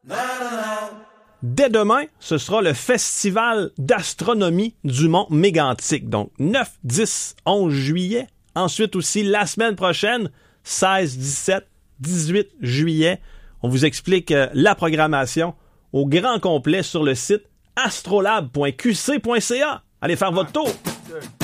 Dès demain, ce sera le Festival d'astronomie du Mont Mégantic. Donc, 9, 10, 11 juillet. Ensuite aussi, la semaine prochaine, 16, 17, 18 juillet. On vous explique la programmation au grand complet sur le site astrolab.qc.ca. Allez faire votre tour!